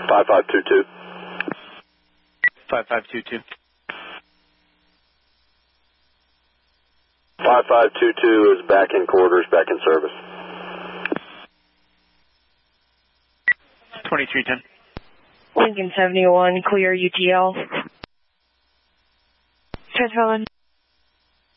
5522. 5522. 5522 is back in quarters, back in service. 2310. Lincoln 71, clear UTL. Transfer